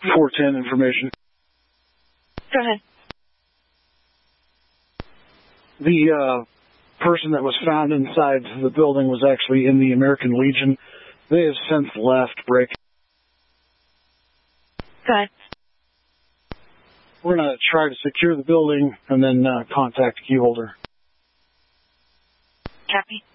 410 information. Go ahead. The person that was found inside the building was actually in the American Legion. They have since left, Break. Go ahead. We're going to try to secure the building and then contact the key holder. Copy.